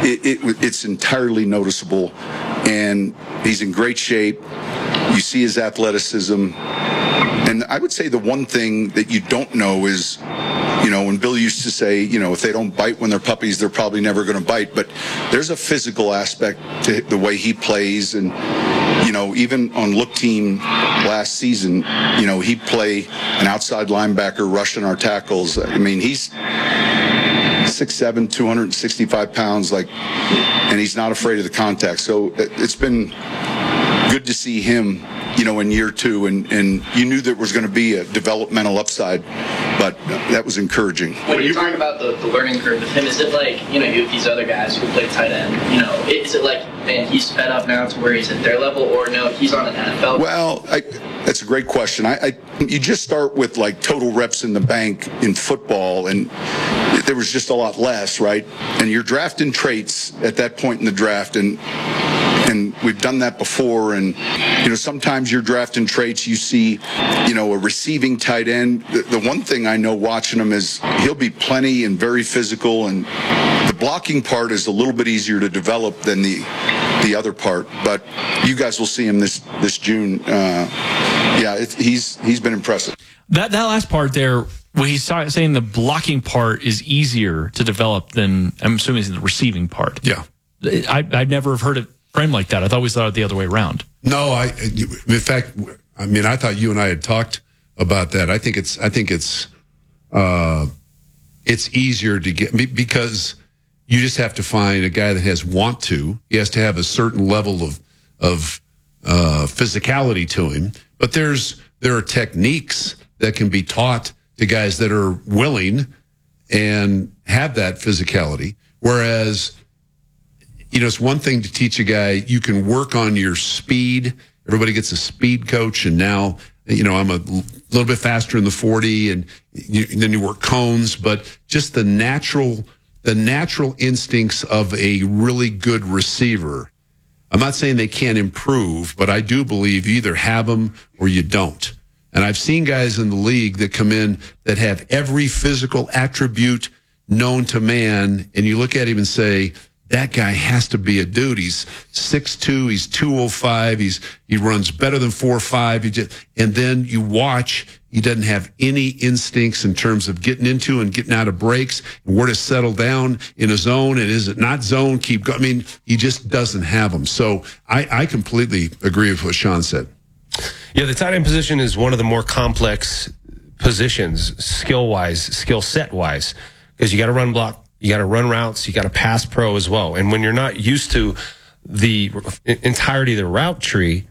it's entirely noticeable, and he's in great shape. You see his athleticism. And I would say the one thing that you don't know is, when Bill used to say, if they don't bite when they're puppies, they're probably never going to bite. But there's a physical aspect to the way he plays. And, even on Look Team last season, he'd play an outside linebacker rushing our tackles. I mean, he's 6'7", 265 pounds, and he's not afraid of the contact. So it's been good to see him, in year two, and you knew there was going to be a developmental upside, but that was encouraging. When you're talking about the learning curve with him, is it like, you have these other guys who play tight end, is it like, man, he's sped up now to where he's at their level, or no, he's on an NFL? Well, that's a great question. You just start with total reps in the bank in football, and there was just a lot less, right? And you're drafting traits at that point in the draft, and we've done that before. And sometimes you're drafting traits. You see, a receiving tight end. The one thing I know watching him is he'll be plenty and very physical, and the blocking part is a little bit easier to develop than the other part. But you guys will see him this June. He's been impressive. That last part there, when he's saying the blocking part is easier to develop than, I'm assuming, the receiving part. Yeah. I'd never have heard it framed like that. I always thought it the other way around. No, in fact, I thought you and I had talked about that. I think it's easier to get, because you just have to find a guy that has want to. He has to have a certain level of physicality to him. But there are techniques that can be taught to guys that are willing and have that physicality. Whereas, it's one thing to teach a guy, you can work on your speed. Everybody gets a speed coach, and now, I'm a little bit faster in the 40, and then you work cones, but just the natural instincts of a really good receiver. I'm not saying they can't improve, but I do believe you either have them or you don't. And I've seen guys in the league that come in that have every physical attribute known to man, and you look at him and say, that guy has to be a dude. He's 6'2", he's 205, he runs better than 4'5", and then you watch, he doesn't have any instincts in terms of getting into and getting out of breaks, and where to settle down in a zone, and is it not zone, keep going. He just doesn't have them. So I completely agree with what Sean said. Yeah, the tight end position is one of the more complex positions, skill-wise, skill set-wise, because you got to run block, you got to run routes, you got to pass pro as well. And when you're not used to the entirety of the route tree,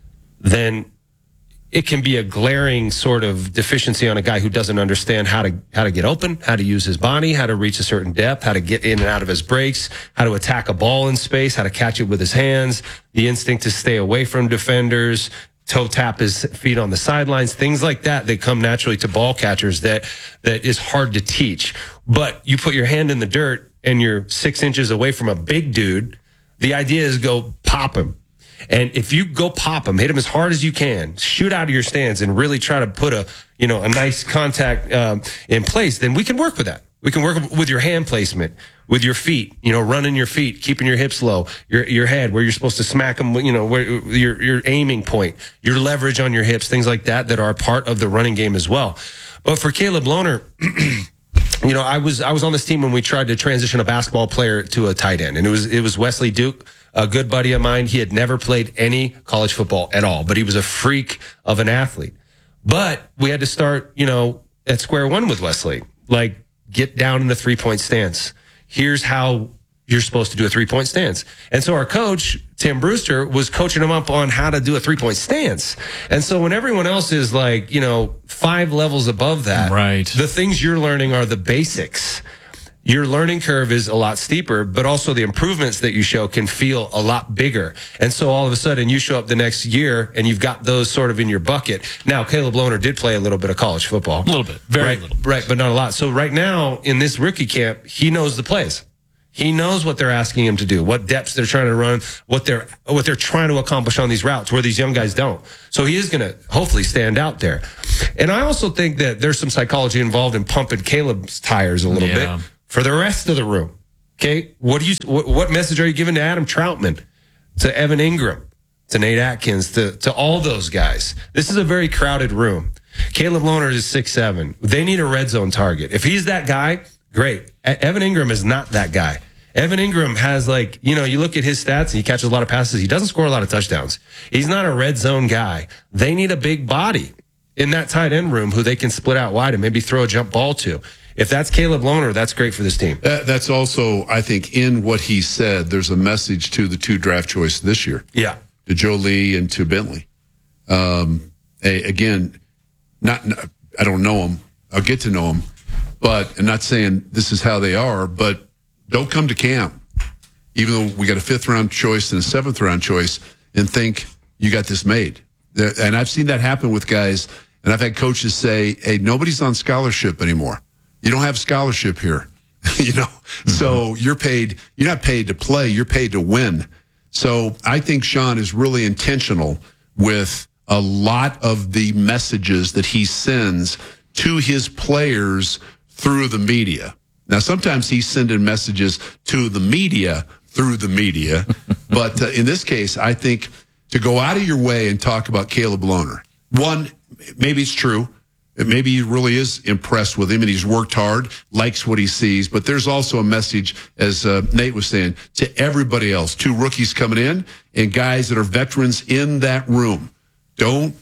then it can be a glaring sort of deficiency on a guy who doesn't understand how to get open, how to use his body, how to reach a certain depth, how to get in and out of his breaks, how to attack a ball in space, how to catch it with his hands, the instinct to stay away from defenders, toe tap his feet on the sidelines, things like that come naturally to ball catchers that is hard to teach. But you put your hand in the dirt and you're 6 inches away from a big dude, the idea is go pop him. And if you go pop him, hit him as hard as you can, shoot out of your stance and really try to put a nice contact in place, then we can work with that. We can work with your hand placement, with your feet, running your feet, keeping your hips low, your head, where you're supposed to smack them, where your aiming point, your leverage on your hips, things like that are a part of the running game as well. But for Caleb Lohner, I was on this team when we tried to transition a basketball player to a tight end, and it was Wesley Duke, a good buddy of mine. He had never played any college football at all, but he was a freak of an athlete. But we had to start, at square one with Wesley, get down in the 3-point stance. Here's how you're supposed to do a 3-point stance. And so our coach, Tim Brewster, was coaching him up on how to do a 3-point stance. And so when everyone else is 5 levels above that, right, the things you're learning are the basics. Your learning curve is a lot steeper, but also the improvements that you show can feel a lot bigger. And so all of a sudden you show up the next year and you've got those sort of in your bucket. Now, Caleb Lohner did play a little bit of college football. A little bit, very little. Right, but not a lot. So right now in this rookie camp, he knows the plays. He knows what they're asking him to do, what depths they're trying to run, what they're trying to accomplish on these routes where these young guys don't. So he is going to hopefully stand out there. And I also think that there's some psychology involved in pumping Caleb's tires a little bit for the rest of the room. Okay, what message are you giving to Adam Troutman, to Evan Ingram, to Nate Atkins, to all those guys? This is a very crowded room. Caleb Lohner is 6'7". They need a red zone target. If he's that guy, great. Evan Ingram is not that guy. Evan Ingram has, like, you know, you look at his stats and he catches a lot of passes. He doesn't score a lot of touchdowns. He's not a red zone guy. They need a big body in that tight end room who they can split out wide and maybe throw a jump ball to. If that's Caleb Lohner, that's great for this team. That's also, I think, in what he said, there's a message to the 2 draft choices this year. Yeah. To Jolie and to Bentley. Again, I don't know them. I'll get to know them. But I'm not saying this is how they are, but don't come to camp, even though we got a 5th round choice and a 7th round choice, and think you got this made. And I've seen that happen with guys, and I've had coaches say, hey, nobody's on scholarship anymore. You don't have scholarship here. You know, so you're not paid to play, you're paid to win. So I think Sean is really intentional with a lot of the messages that he sends to his players through the media. Now, sometimes he's sending messages to the media through the media, but in this case, I think to go out of your way and talk about Caleb Lohner, one, maybe it's true. Maybe he really is impressed with him and he's worked hard, likes what he sees. But there's also a message, as Nate was saying, to everybody else, 2 rookies coming in and guys that are veterans in that room. Don't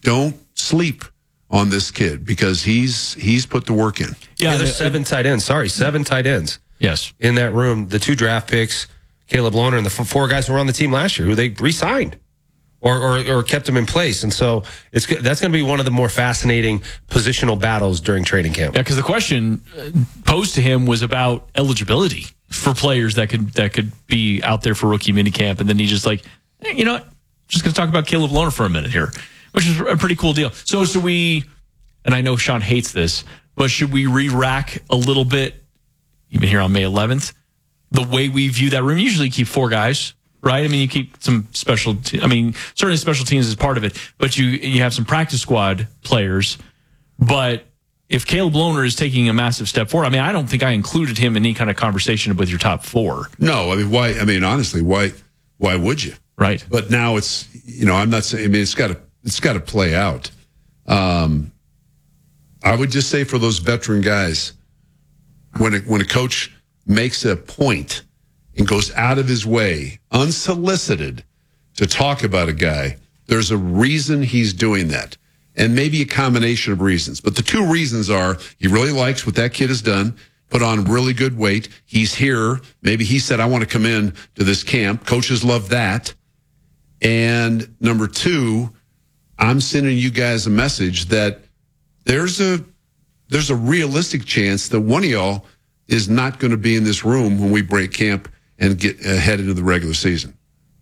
sleep on this kid because he's put the work in. Yeah, there's 7 tight ends. 7 tight ends. Yes. In that room, the 2 draft picks, Caleb Lohner, and the 4 guys who were on the team last year who they re-signed. Or kept him in place. And so that's going to be one of the more fascinating positional battles during training camp. Yeah, because the question posed to him was about eligibility for players that could be out there for rookie minicamp. And then he just like, hey, you know what? Just going to talk about Caleb Lohner for a minute here, which is a pretty cool deal. So should we, and I know Sean hates this, but should we re-rack a little bit, even here on May 11th, the way we view that room? You usually keep 4 guys. Right? I mean, you keep some certainly special teams is part of it, but you have some practice squad players. But if Caleb Lohner is taking a massive step forward, I mean, I don't think I included him in any kind of conversation with your top 4. No, I mean, why? I mean, honestly, why would you? Right. But now it's, you know, I'm not saying, I mean, it's got to play out. I would just say for those veteran guys, when a coach makes a point and goes out of his way, unsolicited, to talk about a guy, there's a reason he's doing that. And maybe a combination of reasons. But the 2 reasons are he really likes what that kid has done, put on really good weight. He's here. Maybe he said, I want to come in to this camp. Coaches love that. And number 2, I'm sending you guys a message that there's a realistic chance that one of y'all is not going to be in this room when we break camp and get head into the regular season.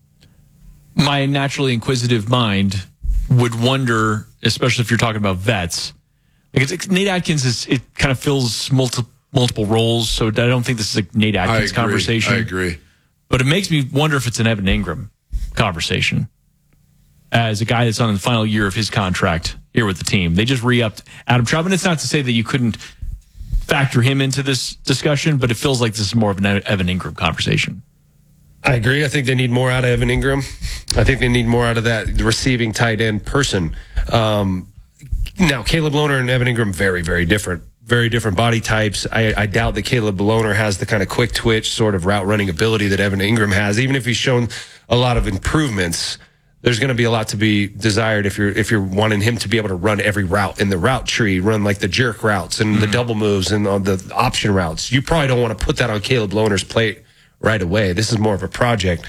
My naturally inquisitive mind would wonder, especially if you're talking about vets, because Nate Atkins it kind of fills multiple roles, so I don't think this is a Nate Atkins conversation. I agree. But it makes me wonder if it's an Evan Ingram conversation as a guy that's on the final year of his contract here with the team. They just re-upped Adam Troutman. It's not to say that you couldn't factor him into this discussion, but it feels like this is more of an Evan Ingram conversation. I agree. I think they need more out of Evan Ingram. I think they need more out of that receiving tight end person. Now, Caleb Lohner and Evan Ingram, very, very different. Very different body types. I doubt that Caleb Lohner has the kind of quick twitch sort of route running ability that Evan Ingram has. Even if he's shown a lot of improvements, there's going to be a lot to be desired if you're wanting him to be able to run every route in the route tree, run like the jerk routes and the double moves and the option routes. You probably don't want to put that on Caleb Lohner's plate right away. This is more of a project.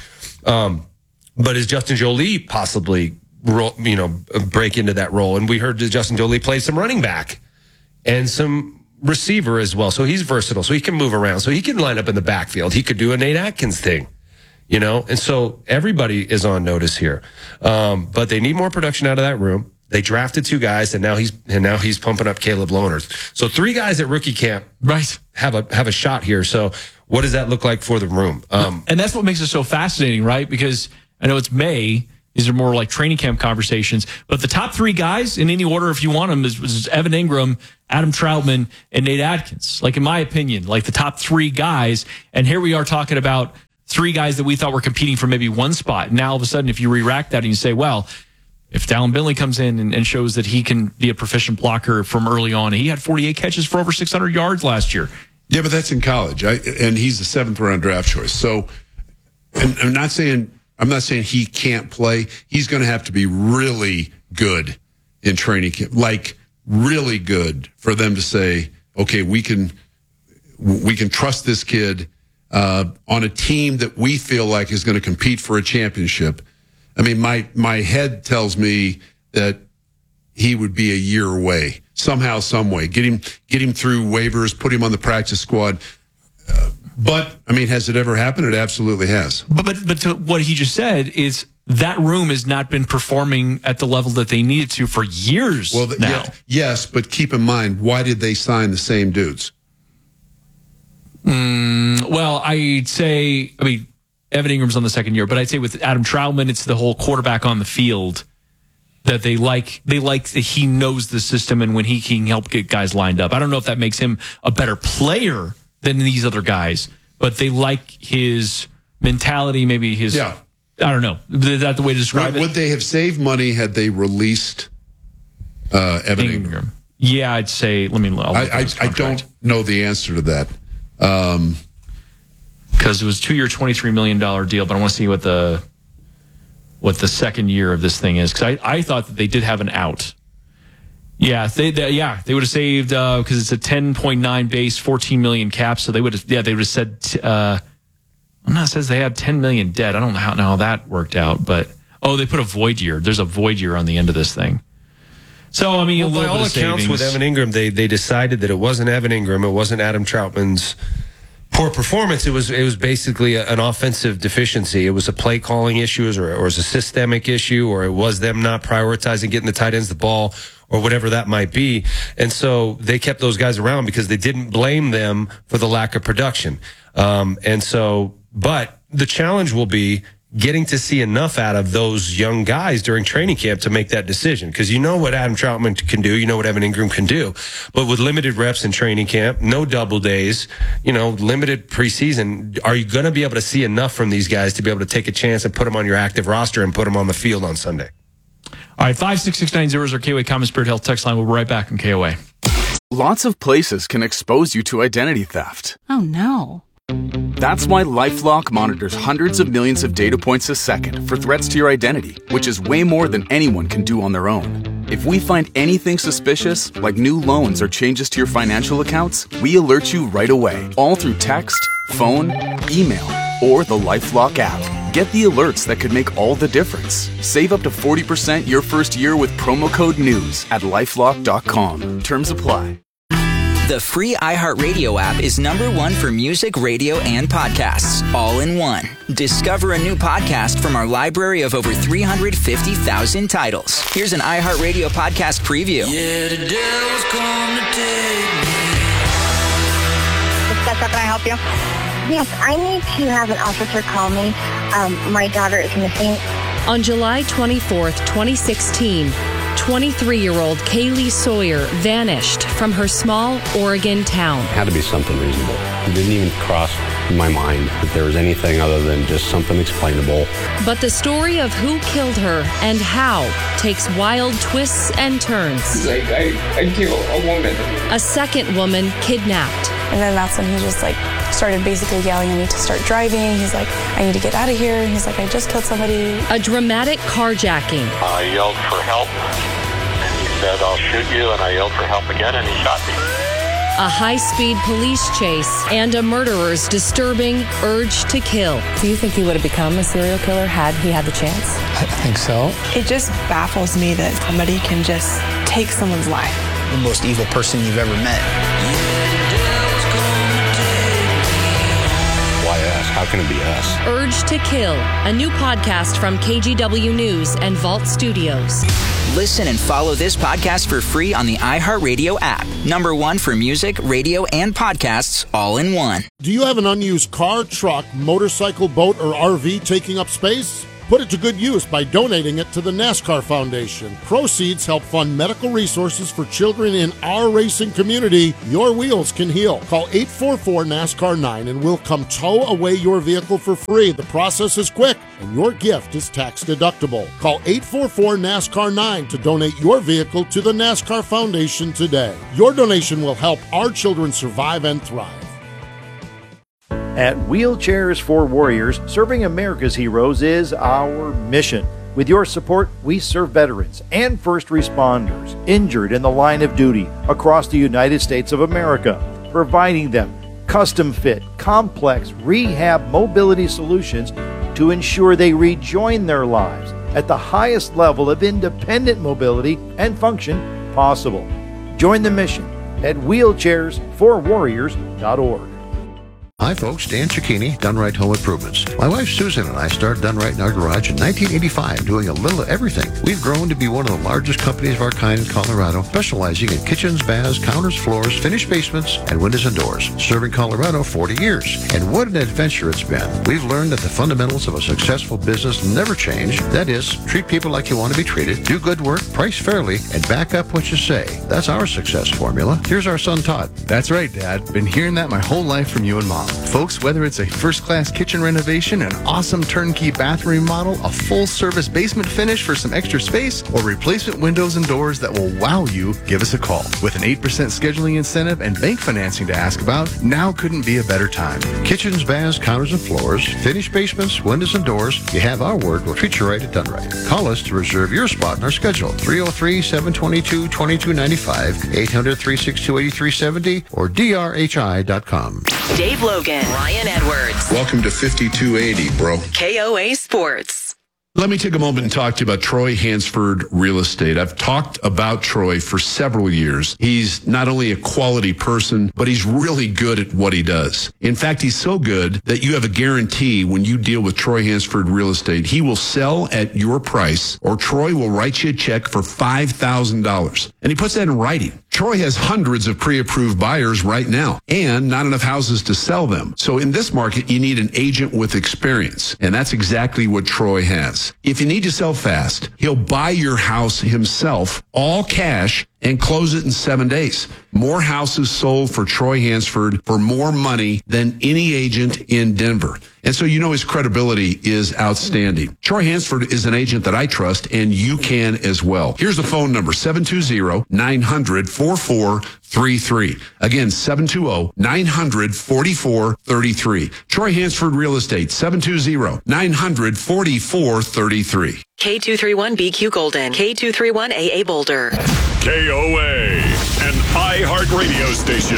But is Justin Jolie possibly break into that role? And we heard that Justin Jolie plays some running back and some receiver as well. So he's versatile. So he can move around. So he can line up in the backfield. He could do a Nate Atkins thing. And so everybody is on notice here. But they need more production out of that room. They drafted 2 guys, and now he's pumping up Caleb Lohner. So 3 guys at rookie camp, right, have a shot here. So what does that look like for the room? And that's what makes it so fascinating, right? Because I know it's May, These are more like training camp conversations. But the top 3 guys, in any order if you want them, is Evan Ingram, Adam Troutman, and Nate Atkins. Like, in my opinion, like the top 3 guys. And here we are talking about 3 guys that we thought were competing for maybe one spot. Now, all of a sudden, if you re-rack that and you say, well, if Dallin Bentley comes in and shows that he can be a proficient blocker from early on, he had 48 catches for over 600 yards last year. Yeah, but that's in college, and he's a 7th-round draft choice. So, and I'm not saying he can't play. He's going to have to be really good in training camp, like really good, for them to say, okay, we can trust this kid on a team that we feel like is going to compete for a championship. I mean, my head tells me that he would be a year away somehow, some way. Get him through waivers, put him on the practice squad. But I mean, has it ever happened? It absolutely has. But to what he just said is that room has not been performing at the level that they needed to for years now. Yeah, yes, but keep in mind, why did they sign the same dudes? Well, I'd say, Evan Ingram's on the 2nd year, but I'd say with Adam Troutman, it's the whole quarterback on the field that they like that he knows the system and when he can help get guys lined up. I don't know if that makes him a better player than these other guys, but they like his mentality, maybe his, I don't know. Is that the way to describe it? Would they have saved money had they released Evan Ingram? Yeah, I'd say, I don't know the answer to that. Because it was 2-year, $23 million deal, but I want to see what the 2nd year of this thing is. Because I thought that they did have an out. Yeah, they would have saved, because it's a 10.9 base, $14 million cap. So they would have said, it says they had $10 million dead. I don't know how that worked out, but they put a void year. There's a void year on the end of this thing. So I mean, by all accounts, with Evan Ingram, they decided that it wasn't Evan Ingram, it wasn't Adam Troutman's poor performance. It was basically an offensive deficiency. It was a play calling issue, or it was a systemic issue, or it was them not prioritizing getting the tight ends the ball, or whatever that might be. And so they kept those guys around because they didn't blame them for the lack of production. But the challenge will be getting to see enough out of those young guys during training camp to make that decision. Because you know what Adam Troutman can do, you know what Evan Ingram can do. But with limited reps in training camp, no double days, limited preseason, are you going to be able to see enough from these guys to be able to take a chance and put them on your active roster and put them on the field on Sunday? All right, 56690 is our KOA Common Spirit Health text line. We'll be right back on KOA. Lots of places can expose you to identity theft. Oh, no. That's why LifeLock monitors hundreds of millions of data points a second for threats to your identity, which is way more than anyone can do on their own. If we find anything suspicious, like new loans or changes to your financial accounts, we alert you right away, all through text, phone, email, or the LifeLock app. Get the alerts that could make all the difference. Save up to 40% your first year with promo code NEWS at LifeLock.com. Terms apply. The free iHeartRadio app is #1 for music, radio, and podcasts, all in one. Discover a new podcast from our library of over 350,000 titles. Here's an iHeartRadio podcast preview. Yeah, the devil's come to take me. Can I help you? Yes, I need to have an officer call me. My daughter is missing. On July 24th, 2016, 23-year-old Kaylee Sawyer vanished from her small Oregon town. It had to be something reasonable. It didn't even cross my mind that there was anything other than just something explainable. But the story of who killed her and how takes wild twists and turns. He's like, I killed a woman. A second woman kidnapped. And then that's when he just started basically yelling at me to start driving. He's like, I need to get out of here. And he's like, I just killed somebody. A dramatic carjacking. I yelled for help. And he said, I'll shoot you. And I yelled for help again, and he shot me. A high-speed police chase and a murderer's disturbing urge to kill. Do you think he would have become a serial killer had he had the chance? I think so. It just baffles me that somebody can just take someone's life. The most evil person you've ever met. Why us? How can it be us? Urge to Kill, a new podcast from KGW News and Vault Studios. Listen and follow this podcast for free on the iHeartRadio app. #1 for music, radio, and podcasts, all in one. Do you have an unused car, truck, motorcycle, boat, or RV taking up space? Put it to good use by donating it to the NASCAR Foundation. Proceeds help fund medical resources for children in our racing community. Your wheels can heal. Call 844-NASCAR-9 and we'll come tow away your vehicle for free. The process is quick and your gift is tax deductible. Call 844-NASCAR-9 to donate your vehicle to the NASCAR Foundation today. Your donation will help our children survive and thrive. At Wheelchairs for Warriors, serving America's heroes is our mission. With your support, we serve veterans and first responders injured in the line of duty across the United States of America, providing them custom-fit, complex rehab mobility solutions to ensure they rejoin their lives at the highest level of independent mobility and function possible. Join the mission at wheelchairsforwarriors.org. Hi folks, Dan Cicchini, Done Right Home Improvements. My wife Susan and I started Done Right in our garage in 1985, doing a little of everything. We've grown to be one of the largest companies of our kind in Colorado, specializing in kitchens, baths, counters, floors, finished basements, and windows and doors. Serving Colorado 40 years. And what an adventure it's been. We've learned that the fundamentals of a successful business never change. That is, treat people like you want to be treated, do good work, price fairly, and back up what you say. That's our success formula. Here's our son Todd. That's right, Dad. Been hearing that my whole life from you and Mom. Folks, whether it's a first-class kitchen renovation, an awesome turnkey bathroom remodel, a full-service basement finish for some extra space, or replacement windows and doors that will wow you, give us a call. With an 8% scheduling incentive and bank financing to ask about, now couldn't be a better time. Kitchens, baths, counters, and floors, finished basements, windows, and doors. You have our word. We'll treat you right at Done Right. Call us to reserve your spot in our schedule. 303-722-2295, 800-362-8370, or drhi.com. Dave Logan, Ryan Edwards. Welcome to 5280, bro. KOA Sports. Let me take a moment and talk to you about Troy Hansford Real Estate. I've talked about Troy for several years. He's not only a quality person, but he's really good at what he does. In fact, he's so good that you have a guarantee when you deal with Troy Hansford Real Estate. He will sell at your price, or Troy will write you a check for $5,000. And he puts that in writing. Troy has hundreds of pre-approved buyers right now and not enough houses to sell them. So in this market, you need an agent with experience. And that's exactly what Troy has. If you need to sell fast, he'll buy your house himself, all cash, and close it in 7 days. More houses sold for Troy Hansford for more money than any agent in Denver. And so you know his credibility is outstanding. Troy Hansford is an agent that I trust, and you can as well. Here's the phone number, 720-900-4433. Again, 720-900-4433. Troy Hansford Real Estate, 720-900-4433. K231BQ Golden, K231AA Boulder. KOA, an iHeartRadio station.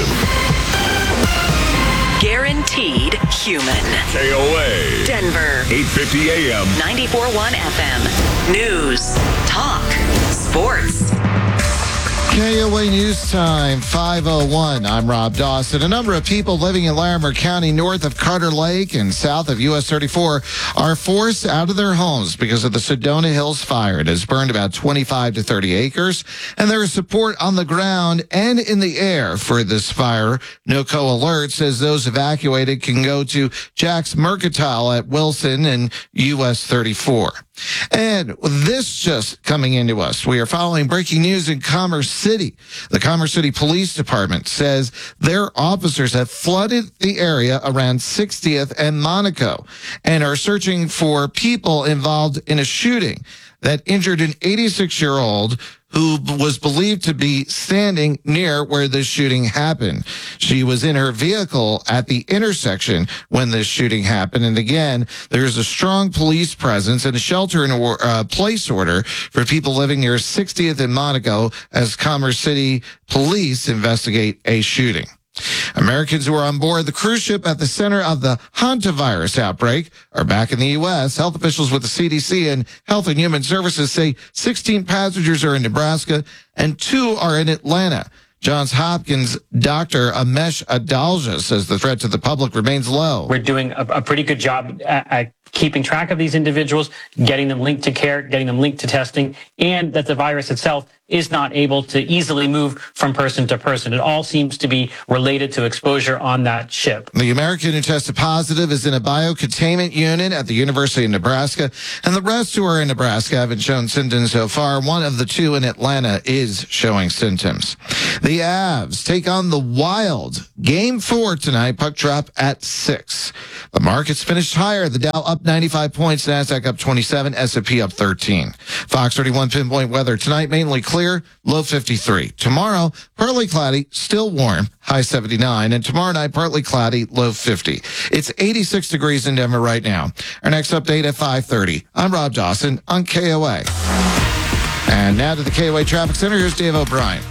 Guaranteed human. KOA. Denver. 850 AM. 94.1 FM. News. Talk. Sports. KOA News Time, 5:01. I'm Rob Dawson. A number of people living in Larimer County north of Carter Lake and south of US 34 are forced out of their homes because of the Sedona Hills fire. It has burned about 25 to 30 acres, and there is support on the ground and in the air for this fire. NOCO Alert says those evacuated can go to Jack's Mercantile at Wilson and US 34. And this just coming into us, we are following breaking news in Commerce City. The Commerce City Police Department says their officers have flooded the area around 60th and Monaco and are searching for people involved in a shooting that injured an 86-year-old who was believed to be standing near where this shooting happened. She was in her vehicle at the intersection when this shooting happened. And again, there's a strong police presence and a shelter in place order for people living near 60th and Monaco as Commerce City police investigate a shooting. Americans who are on board the cruise ship at the center of the hantavirus outbreak are back in the U.S. Health officials with the CDC and Health and Human Services say 16 passengers are in Nebraska and 2 are in Atlanta. Johns Hopkins Dr. Amesh Adalja says the threat to the public remains low. We're doing a pretty good job at keeping track of these individuals, getting them linked to care, getting them linked to testing, and that the virus itself is not able to easily move from person to person. It all seems to be related to exposure on that ship. The American who tested positive is in a biocontainment unit at the University of Nebraska, and the rest who are in Nebraska haven't shown symptoms so far. One of the two in Atlanta is showing symptoms. The Avs take on the Wild. Game 4 tonight, puck drop at 6. The markets finished higher. The Dow up 95 points, NASDAQ up 27, S&P up 13. Fox 31 pinpoint weather tonight, mainly clear, low 53. Tomorrow, partly cloudy, still warm, high 79. And tomorrow night, partly cloudy, low 50. It's 86 degrees in Denver right now. Our next update at 5:30. I'm Rob Dawson on KOA. And now to the KOA Traffic Center. Here's Dave O'Brien.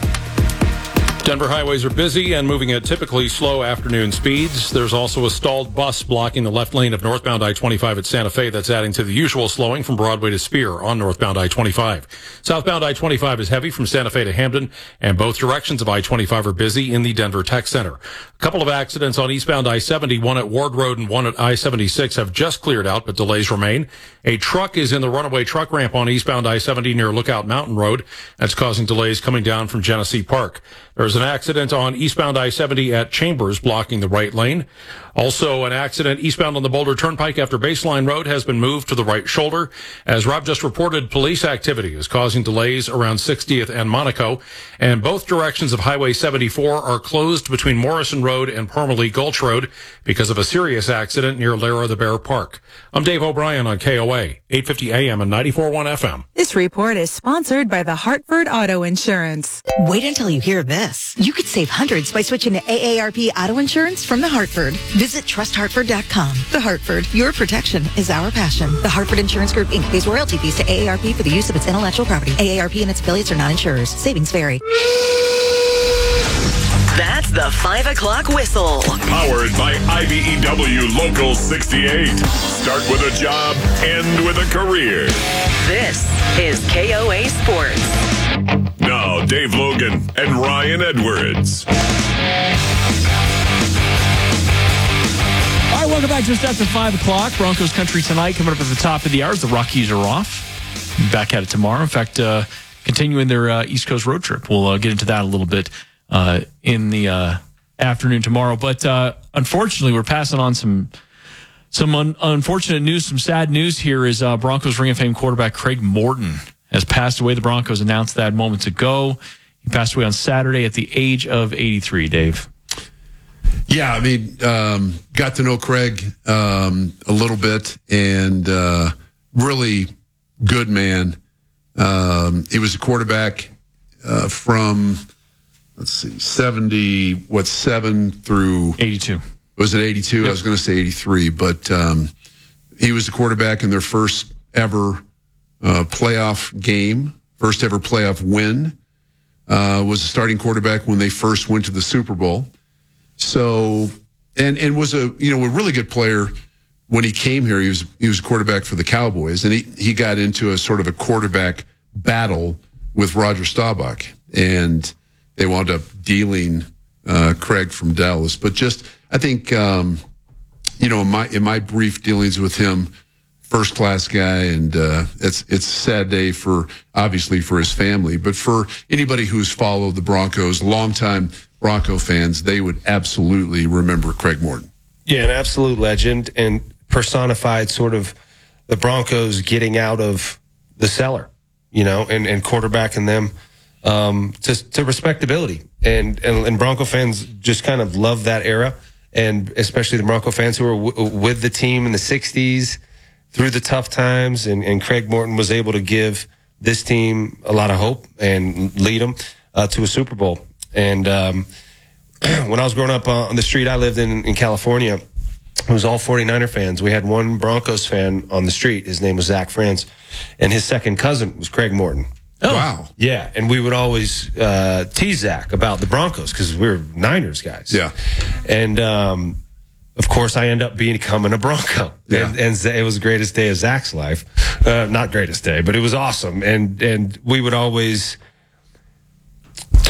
Denver highways are busy and moving at typically slow afternoon speeds. There's also a stalled bus blocking the left lane of northbound I-25 at Santa Fe. That's adding to the usual slowing from Broadway to Spear on northbound I-25. Southbound I-25 is heavy from Santa Fe to Hamden, and both directions of I-25 are busy in the Denver Tech Center. A couple of accidents on eastbound I-70, one at Ward Road and one at I-76 have just cleared out, but delays remain. A truck is in the runaway truck ramp on eastbound I-70 near Lookout Mountain Road. That's causing delays coming down from Genesee Park. There's an accident on eastbound I-70 at Chambers blocking the right lane. Also, an accident eastbound on the Boulder Turnpike after Baseline Road has been moved to the right shoulder. As Rob just reported, police activity is causing delays around 60th and Monaco. And both directions of Highway 74 are closed between Morrison Road and Parmalee Gulch Road because of a serious accident near Lara the Bear Park. I'm Dave O'Brien on KOA, 850 AM and 94.1 FM. This report is sponsored by the Hartford Auto Insurance. Wait until you hear this. You could save hundreds by switching to AARP Auto Insurance from The Hartford. Visit trusthartford.com. The Hartford, your protection is our passion. The Hartford Insurance Group, Inc. pays royalty fees to AARP for the use of its intellectual property. AARP and its affiliates are not insurers. Savings vary. That's the 5 o'clock whistle. Powered by IBEW Local 68. Start with a job, end with a career. This is KOA Sports. Now, Dave Logan and Ryan Edwards. All right, welcome back. Just after 5 o'clock. Broncos Country tonight coming up at the top of the hour. The Rockies are off. Back at it tomorrow. In fact, continuing their East Coast road trip. We'll get into that a little bit in the afternoon tomorrow. But unfortunately, we're passing on some unfortunate news, some sad news here is Broncos Ring of Fame quarterback Craig Morton has passed away. The Broncos announced that moments ago. He passed away on Saturday at the age of 83, Dave. Yeah, I mean, got to know Craig a little bit, and really good man. He was a quarterback from, let's see, 7 through 82. Was it 82? Yep. I was going to say 83, but he was the quarterback in their first ever playoff game, first ever playoff win. Was a starting quarterback when they first went to the Super Bowl. So, and was a really good player when he came here. He was a quarterback for the Cowboys, and he got into a sort of a quarterback battle with Roger Staubach, and they wound up dealing Craig from Dallas. But just, I think, in my brief dealings with him, first class guy, and it's a sad day obviously for his family, but for anybody who's followed the Broncos, longtime Bronco fans, they would absolutely remember Craig Morton. Yeah, an absolute legend, and personified sort of the Broncos getting out of the cellar, and quarterbacking them to respectability. And Bronco fans just kind of love that era, and especially the Bronco fans who were with the team in the 60s through the tough times. And Craig Morton was able to give this team a lot of hope and lead them to a Super Bowl. And when I was growing up on the street I lived in California, it was all 49er fans. We had one Broncos fan on the street. His name was Zach Franz, and his second cousin was Craig Morton. Oh. Wow. Yeah, and we would always tease Zach about the Broncos because we were Niners guys. Yeah. And, of course, I end up becoming a Bronco. Yeah. And it was the greatest day of Zach's life. Not greatest day, but it was awesome. And we would always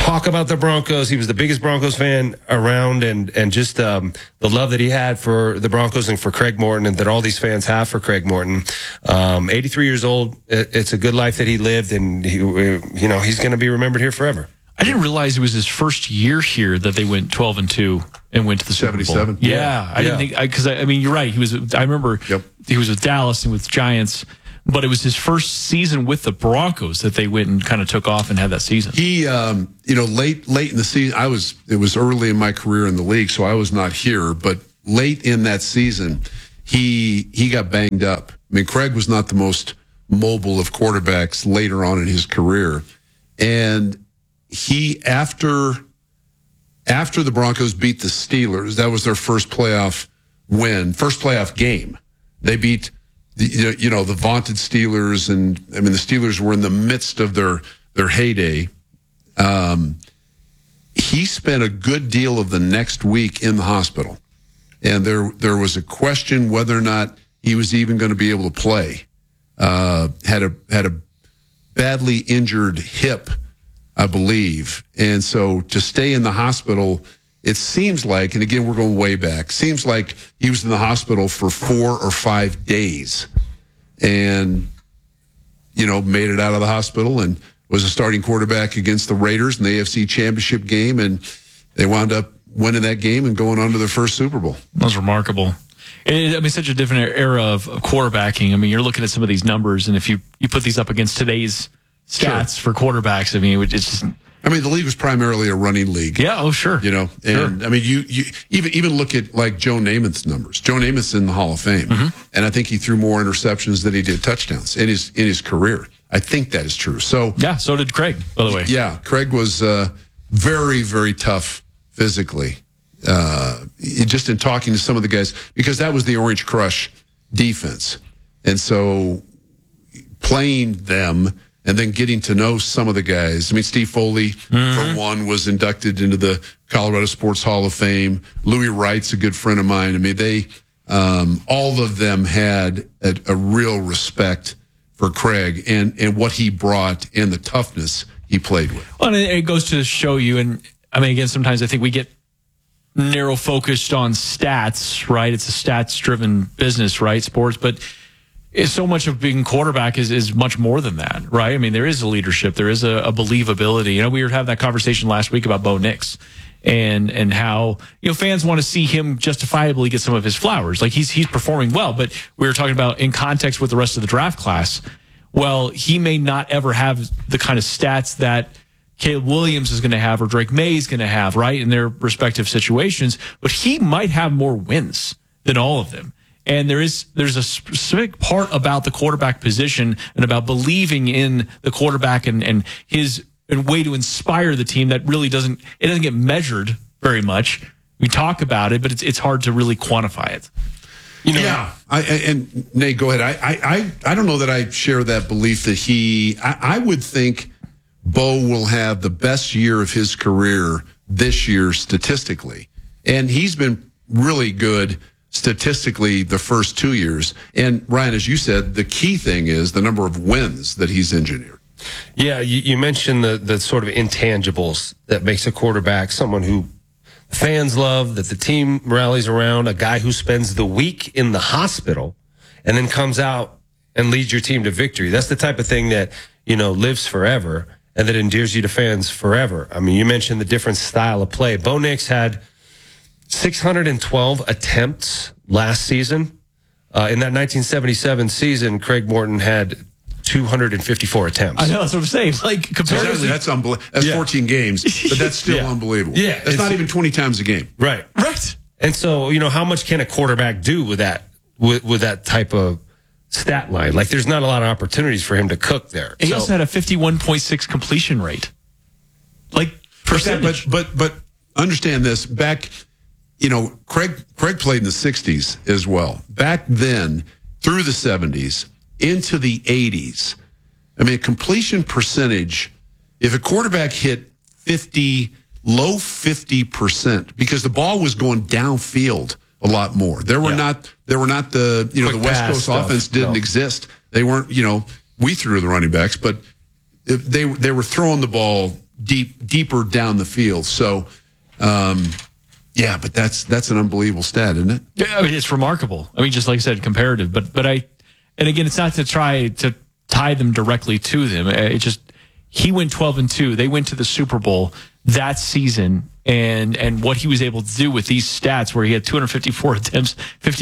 talk about the Broncos. He was the biggest Broncos fan around, and just the love that he had for the Broncos and for Craig Morton, and that all these fans have for Craig Morton. 83 years old. It's a good life that he lived, and he's going to be remembered here forever. I didn't realize it was his first year here that they went 12-2 and went to the Super Bowl. 77. Yeah, I didn't think, because I mean, you're right. I remember he was with Dallas and with Giants, but it was his first season with the Broncos that they went and kind of took off and had that season. He, late in the season, it was early in my career in the league, so I was not here, but late in that season, he got banged up. I mean, Craig was not the most mobile of quarterbacks later on in his career. And he, after the Broncos beat the Steelers, that was their first playoff win, first playoff game. They beat the vaunted Steelers, and I mean the Steelers were in the midst of their heyday. He spent a good deal of the next week in the hospital, and there was a question whether or not he was even going to be able to play. Had a badly injured hip, I believe. And so to stay in the hospital, it seems like, and again, we're going way back, seems like he was in the hospital for 4 or 5 days and, made it out of the hospital and was a starting quarterback against the Raiders in the AFC Championship game. And they wound up winning that game and going on to their first Super Bowl. That was remarkable. Such a different era of quarterbacking. I mean, you're looking at some of these numbers, and if you put these up against today's stats for quarterbacks, I mean, it's just. I mean, the league was primarily a running league. Yeah, oh, sure. I mean, you even look at like Joe Namath's numbers. Joe Namath's in the Hall of Fame, and I think he threw more interceptions than he did touchdowns in his career. I think that is true. So yeah, so did Craig, by the way. Yeah, Craig was very, very tough physically. Just in talking to some of the guys, because that was the Orange Crush defense, and so playing them. And then getting to know some of the guys. I mean, Steve Foley, for one, was inducted into the Colorado Sports Hall of Fame. Louis Wright's a good friend of mine. I mean, they, all of them had a real respect for Craig and what he brought and the toughness he played with. Well, and it goes to show you, and I mean, again, sometimes I think we get narrow focused on stats, right? It's a stats-driven business, right? Sports, but so much of being quarterback is much more than that, right? I mean, there is a leadership, there is a believability. We were having that conversation last week about Bo Nix and how fans want to see him justifiably get some of his flowers. Like he's performing well, but we were talking about in context with the rest of the draft class. Well, he may not ever have the kind of stats that Caleb Williams is going to have or Drake May is going to have, right, in their respective situations, but he might have more wins than all of them. And there's a specific part about the quarterback position and about believing in the quarterback and his way to inspire the team that really doesn't get measured very much. We talk about it, but it's hard to really quantify it. And Nate, go ahead. I don't know that I share that belief that I would think Bo will have the best year of his career this year statistically. And he's been really good statistically the first 2 years. And Ryan, as you said, the key thing is the number of wins that he's engineered. Yeah, you mentioned the sort of intangibles that makes a quarterback someone who fans love, that the team rallies around, a guy who spends the week in the hospital and then comes out and leads your team to victory. That's the type of thing that, lives forever and that endears you to fans forever. I mean, you mentioned the different style of play. Bo Nix had 612 attempts last season. In that 1977 season, Craig Morton had 254 attempts. I know, that's what I'm saying. Like, comparatively, that's unbelievable. That's 14 games, but that's still unbelievable. Yeah, that's not even 20 times a game. Right. And so, how much can a quarterback do with that, with that type of stat line? Like, there's not a lot of opportunities for him to cook there. He also had a 51.6 completion rate. Like, percentage. But understand this, back, Craig played in the 60s as well. Back then, through the 70s, into the 80s, I mean, completion percentage, if a quarterback hit low 50%, because the ball was going downfield a lot more. There were not the, the West Coast offense didn't exist. They weren't, we threw the running backs, but they were throwing the ball deeper down the field. So, yeah, but that's an unbelievable stat, isn't it? Yeah, I mean, it's remarkable. I mean, just like I said, comparative. But and again, it's not to try to tie them directly to them. It just, he went 12-2. They went to the Super Bowl that season, and what he was able to do with these stats, where he had 254 attempts,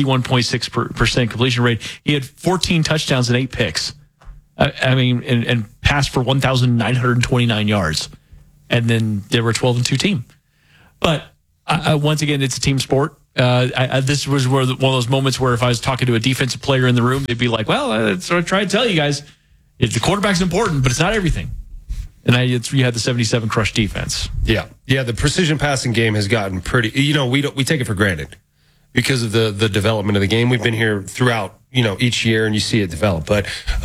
51.6% completion rate. He had 14 touchdowns and 8 picks. I mean, and passed for 1,929 yards. And then they were a 12-2 team. But once again, it's a team sport. This was one of those moments where if I was talking to a defensive player in the room, they'd be like, well, that's what I try to tell you guys. The quarterback's important, but it's not everything. And you had the 77 crush defense. Yeah. The precision passing game has gotten pretty. We take it for granted because of the development of the game. We've been here throughout each year, and you see it develop. But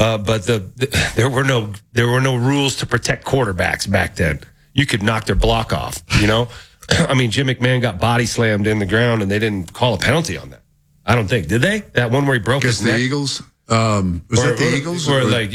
there were no rules to protect quarterbacks back then. You could knock their block off. I mean, Jim McMahon got body slammed in the ground, and they didn't call a penalty on that. I don't think, did they? That one where he broke his neck. The Eagles. Was that the Eagles?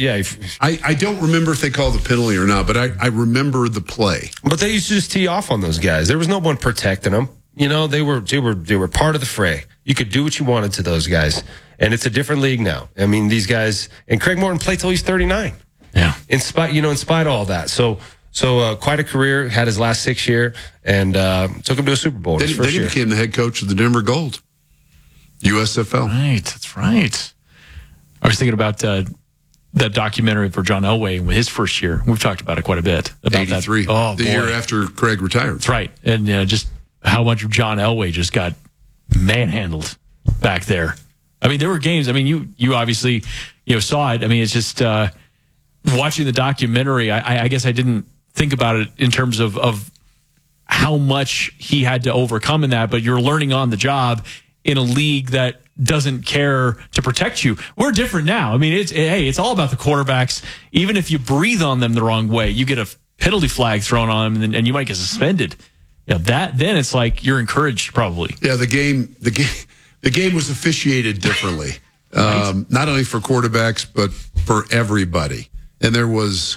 I don't remember if they called the penalty or not, but I remember the play. But they used to just tee off on those guys. There was no one protecting them. They were part of the fray. You could do what you wanted to those guys, and it's a different league now. I mean, these guys, and Craig Morton played till he's 39. Yeah. In spite of all that, so quite a career. Had his last 6 year, and took him to a Super Bowl. Then he became the head coach of the Denver Gold, USFL. Right, that's right. I was thinking about that documentary for John Elway with his first year. We've talked about it quite a bit. About 83. That. Oh, the year after Craig retired. That's right. And just how much of John Elway just got manhandled back there. I mean, there were games. I mean, you obviously saw it. I mean, it's just watching the documentary. I guess I didn't think about it in terms of how much he had to overcome in that. But you're learning on the job in a league that doesn't care to protect you. We're different now. I mean, it's all about the quarterbacks. Even if you breathe on them the wrong way, you get a penalty flag thrown on them, and you might get suspended. Then it's like you're encouraged, probably. Yeah, the game was officiated differently, right. Not only for quarterbacks but for everybody. And there was,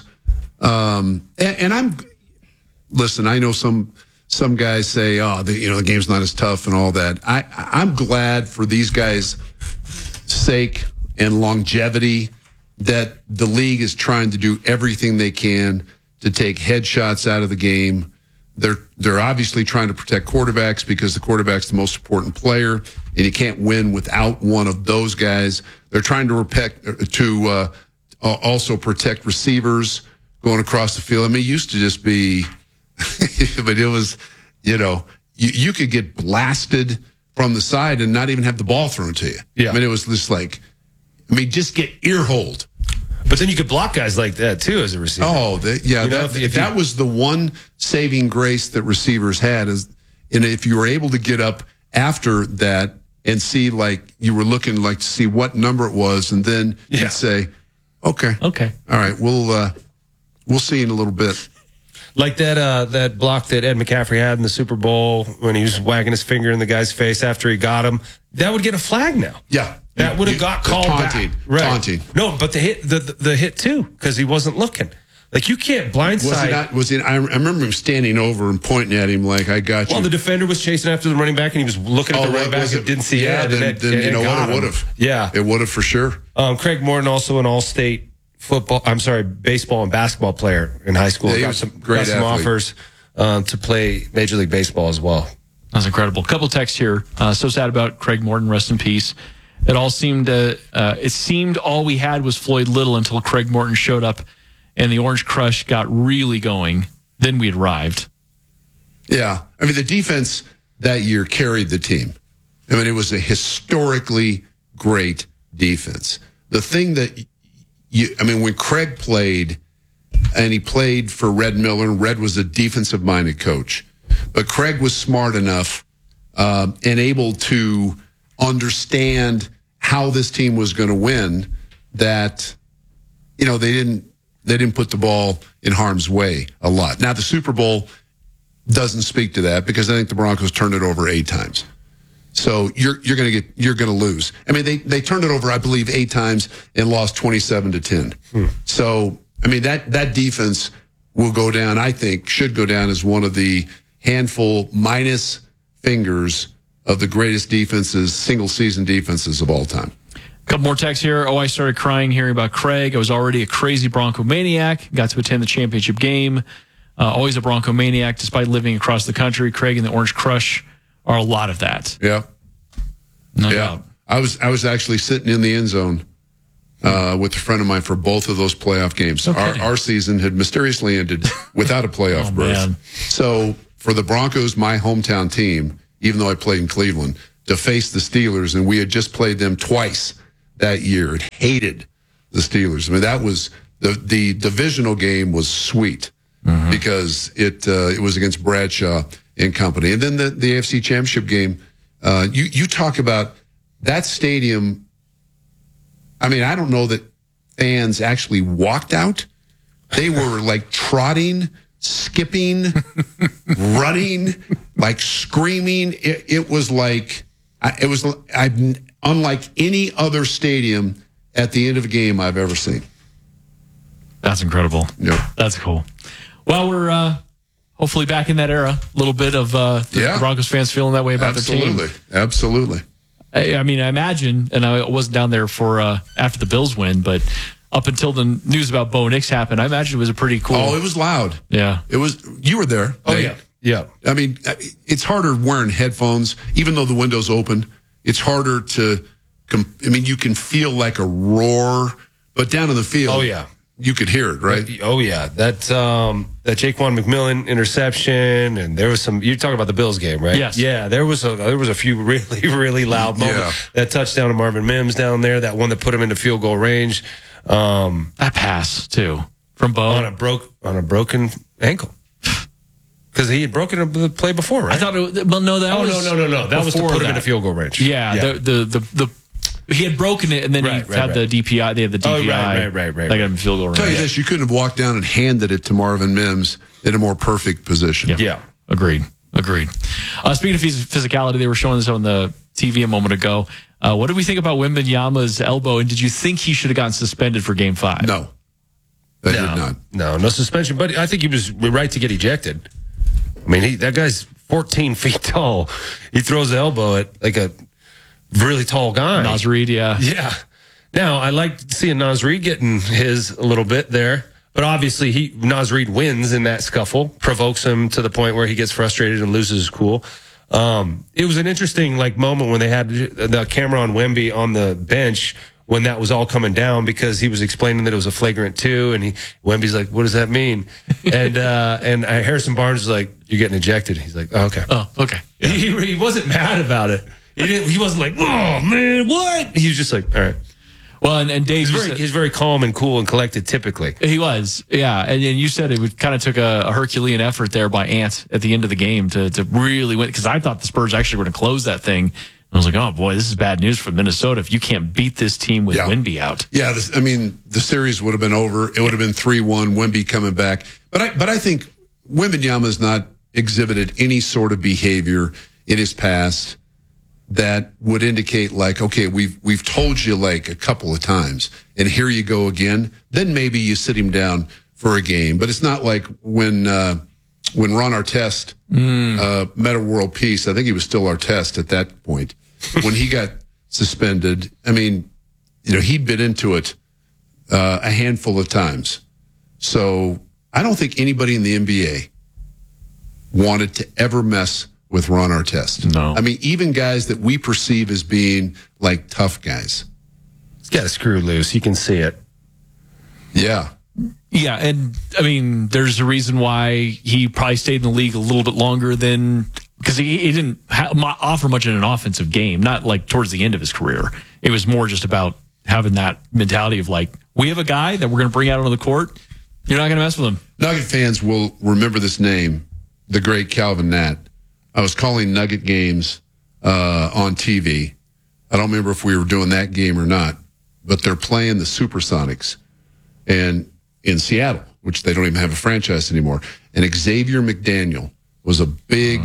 listen, I know some guys say, the game's not as tough and all that. I'm glad for these guys' sake and longevity that the league is trying to do everything they can to take headshots out of the game. They're obviously trying to protect quarterbacks because the quarterback's the most important player, and you can't win without one of those guys. They're trying to also protect receivers going across the field. I mean, it used to just be, but it was, you could get blasted from the side and not even have the ball thrown to you. Yeah. I mean, it was just just get ear-holed. But then you could block guys like that, too, as a receiver. Oh, that was the one saving grace that receivers had. And if you were able to get up after that and see, you were looking to see what number it was, and then you'd say, okay. All right, we'll see you in a little bit. Like that block that Ed McCaffrey had in the Super Bowl when he was wagging his finger in the guy's face after he got him. That would get a flag now. Yeah. That would have got called taunting, back. Right. Taunting. No, but the hit too, because he wasn't looking. You can't blindside. I remember him standing over and pointing at him like, I got you. Well, the defender was chasing after the running back, and he was looking at the running back and didn't see it. Then you know what? It would have. Yeah. It would have for sure. Craig Morton, also an all-state baseball and basketball player in high school. Yeah, got some offers to play Major League Baseball as well. That's incredible. Couple texts here. So sad about Craig Morton. Rest in peace. It all seemed all we had was Floyd Little until Craig Morton showed up and the Orange Crush got really going. Then we arrived. Yeah. I mean, the defense that year carried the team. I mean, it was a historically great defense. The thing that when Craig played, and he played for Red Miller, and Red was a defensive-minded coach, but Craig was smart enough and able to understand how this team was going to win, that they didn't put the ball in harm's way a lot. Now the Super Bowl doesn't speak to that because I think the Broncos turned it over 8 times. So you're going to lose. I mean, they turned it over, I believe, 8 times and lost 27-10. So I mean, that defense will go down, I think, should go down as one of the handful minus fingers of the greatest defenses, single-season defenses of all time. A couple more texts here. I started crying hearing about Craig. I was already a crazy Bronco maniac. Got to attend the championship game. Always a Bronco maniac despite living across the country. Craig and the Orange Crush are a lot of that. Yeah. No doubt. I was actually sitting in the end zone with a friend of mine for both of those playoff games. Okay. Our season had mysteriously ended without a playoff berth. Man. So for the Broncos, my hometown team, even though I played in Cleveland, to face the Steelers, and we had just played them twice that year, and hated the Steelers. I mean, that was the divisional game was sweet because it was against Bradshaw and company. And then the AFC Championship game, you talk about that stadium. I mean, I don't know that fans actually walked out. They were like trotting, skipping, running, like screaming. It was like, unlike any other stadium at the end of a game I've ever seen. That's incredible. Yep. That's cool. Well, we're hopefully back in that era. A little bit of the Broncos fans feeling that way about their team. Absolutely. I mean, I imagine, and I wasn't down there for after the Bills win, but up until the news about Bo Nix happened, I imagine it was a pretty cool. Oh, it was loud. Yeah. It was. You were there. Oh, yeah. Yeah. I mean, it's harder wearing headphones, even though the window's open. It's harder to, I mean, you can feel like a roar, but down in the field. Oh, yeah. You could hear it, right? Oh, yeah. That Jaquan McMillan interception, and there was some, you're talking about the Bills game, right? Yes. Yeah, there was a few really, really loud moments. Yeah. That touchdown to Marvin Mims down there, that one that put him into field goal range. That pass, too, from Bo. On a broken ankle. Because he had broken the play before, right? I thought that was no. That was to put him into field goal range. Yeah. The he had broken it, and then the DPI. They had the DPI. Right. They got him in field goal range. Tell you this, you couldn't have walked down and handed it to Marvin Mims in a more perfect position. Yeah. Agreed. Speaking of physicality, they were showing this on the TV a moment ago. What did we think about Wembanyama's elbow, and did you think he should have gotten suspended for Game 5? No. I did not. No suspension, but I think he was right to get ejected. I mean, that guy's 14 feet tall. He throws the elbow at like a really tall guy. Naz Reid, yeah. Yeah. Now, I like seeing Naz Reid getting his a little bit there, but obviously Naz Reid wins in that scuffle, provokes him to the point where he gets frustrated and loses his cool. It was an interesting moment when they had the camera on Wemby on the bench when that was all coming down, because he was explaining that it was a flagrant 2, and Wemby's like, "What does that mean?" and Harrison Barnes was like, "You're getting ejected." He's like, "Oh, okay." Oh, okay. Yeah. He wasn't mad about it. He wasn't like, "Oh man, what?" He was just like, "All right." Well, and Dave, he's very calm and cool and collected typically. He was, yeah. And you said it kind of took a Herculean effort there by Ant at the end of the game to really win, because I thought the Spurs actually were going to close that thing. I was like, oh boy, this is bad news for Minnesota if you can't beat this team with Wemby out. Yeah, the series would have been over. It would have been 3-1, Wemby coming back. But I think Wembanyama has not exhibited any sort of behavior in his past that would indicate okay, we've told you a couple of times, and here you go again. Then maybe you sit him down for a game. But it's not like when Ron Artest met a world peace. I think he was still Artest at that point when he got suspended. I mean, he'd been into it a handful of times. So I don't think anybody in the NBA wanted to ever mess with Ron Artest. No. I mean, even guys that we perceive as being tough guys. He's got a screw loose. You can see it. Yeah. Yeah, and I mean, there's a reason why he probably stayed in the league a little bit longer than, because he didn't offer much in an offensive game, not towards the end of his career. It was more just about having that mentality of we have a guy that we're going to bring out onto the court. You're not going to mess with him. Nugget fans will remember this name, the great Calvin Nat. I was calling Nugget games on TV. I don't remember if we were doing that game or not, but they're playing the Supersonics and in Seattle, which they don't even have a franchise anymore. And Xavier McDaniel was a big,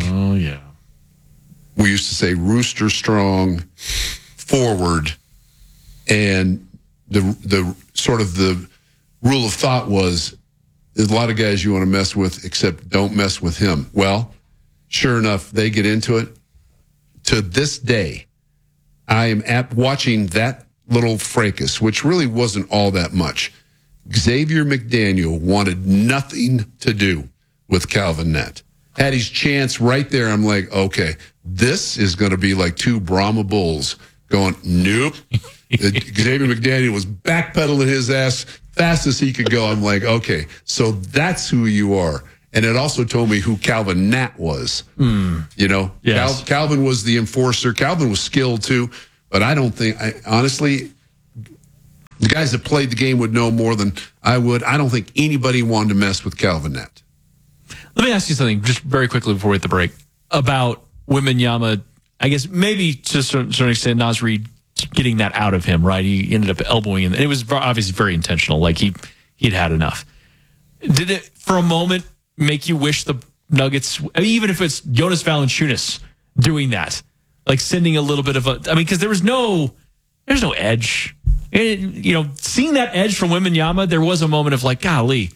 we used to say rooster strong forward, and the sort of the rule of thought was there's a lot of guys you want to mess with, except don't mess with him. Well, sure enough, they get into it. To this day, I am watching that little fracas, which really wasn't all that much. Xavier McDaniel wanted nothing to do with Calvin Nett. Had his chance right there. I'm like, okay, this is going to be like two Brahma bulls going, nope. Xavier McDaniel was backpedaling his ass fast as he could go. I'm like, okay, so that's who you are. And it also told me who Calvin Nett was. You know, yes. Calvin was the enforcer. Calvin was skilled too, but I don't think, honestly, the guys that played the game would know more than I would. I don't think anybody wanted to mess with Calvin Nett. Let me ask you something just very quickly before we hit the break about Wembanyama. I guess maybe to a certain extent, Naz Reid getting that out of him, right? He ended up elbowing him. And it was obviously very intentional. Like he'd had enough. Did it for a moment make you wish the Nuggets, I mean, even if it's Jonas Valanciunas doing that, like sending a little bit of because there's no edge. And, seeing that edge from Wembanyama, there was a moment of like, golly,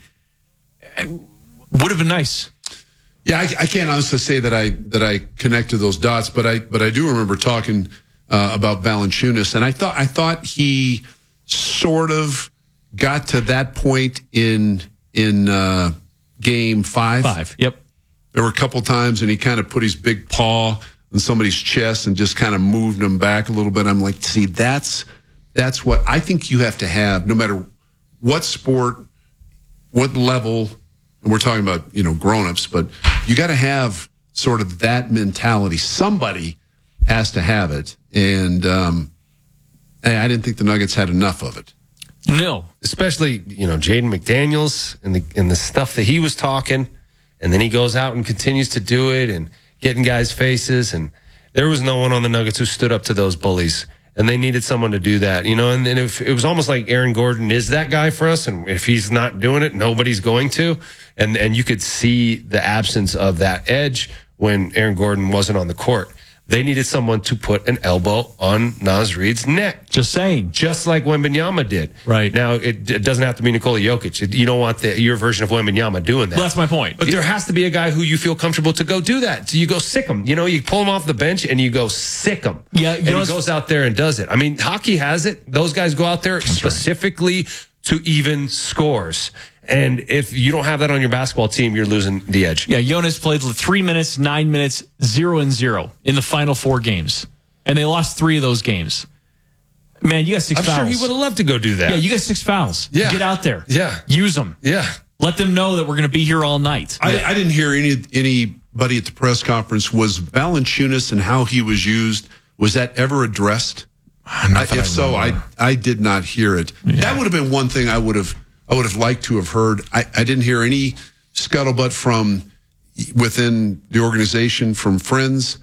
would have been nice. Yeah, I can't honestly say that I connected those dots, but I do remember talking about Valanciunas, and I thought he sort of got to that point in Game 5. Yep. There were a couple times, and he kind of put his big paw on somebody's chest and just kind of moved them back a little bit. I'm like, see, that's what I think you have to have, no matter what sport, what level. And we're talking about, grown-ups, but you got to have sort of that mentality. Somebody has to have it. And I didn't think the Nuggets had enough of it. No. Especially, Jaden McDaniels and the stuff that he was talking. And then he goes out and continues to do it and getting guys' faces. And there was no one on the Nuggets who stood up to those bullies. And they needed someone to do that, and then if it was almost like Aaron Gordon is that guy for us. And if he's not doing it, nobody's going to. And you could see the absence of that edge when Aaron Gordon wasn't on the court. They needed someone to put an elbow on Naz Reid's neck. Just saying. Just like Wembanyama did. Right. Now, it doesn't have to be Nikola Jokic. You don't want your version of Wembanyama doing that. Well, that's my point. But there has to be a guy who you feel comfortable to go do that. So you go sick him. You pull him off the bench and you go sick him. Yeah. And he goes out there and does it. I mean, hockey has it. Those guys go out there specifically to even scores. And if you don't have that on your basketball team, you're losing the edge. Yeah, Jonas played 3 minutes, 9 minutes, 0-0 in the final 4 games. And they lost 3 of those games. Man, you got 6 fouls. I'm sure he would have loved to go do that. Yeah, you got 6 fouls. Yeah. Get out there. Yeah. Use them. Yeah. Let them know that we're going to be here all night. I didn't hear anybody at the press conference. Was Valanciunas and how he was used, was that ever addressed? If so, I did not hear it. Yeah. That would have been one thing I would have liked to have heard. I didn't hear any scuttlebutt from within the organization, from friends,